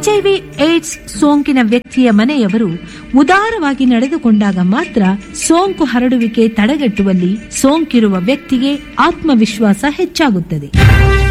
HIV AIDS ಸೋಂಕಿನ ವ್ಯಕ್ತಿಯ ಮನೆಯವರು ಉದಾರವಾಗಿ ನಡೆದುಕೊಂಡಾಗ ಮಾತ್ರ ಸೋಂಕು ಹರಡುವಿಕೆ ತಡೆಗಟ್ಟುವಲ್ಲಿ ಸೋಂಕಿರುವ ವ್ಯಕ್ತಿಗೆ ಆತ್ಮವಿಶ್ವಾಸ ಹೆಚ್ಚಾಗುತ್ತದೆ.